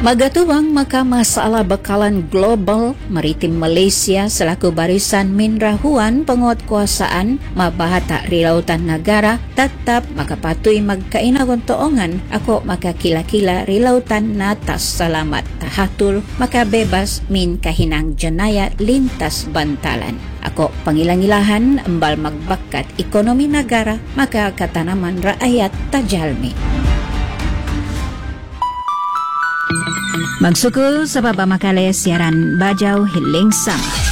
Magatuwang makamasaala bakalan global maritim Malaysia selaku barisan minrahuan penguatkuasaan mabahata rilautan negara tetap makapatuy magkainagon toongan ako makakila-kila rilautan natas salamat tahatul makabebas min kahinang jenayat lintas bantalan. Ako pangilang-ilahan embal magbakat ekonomi negara maka katanaman rakyat tajalmi. Magsukul sa Baba Makale siaran Bajaw Hiling Sama.